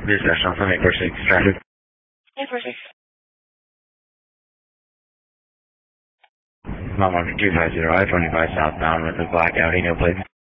This is National from 846 traffic. 846. Mile marker 250, I-25 southbound with a black Audi, no plate.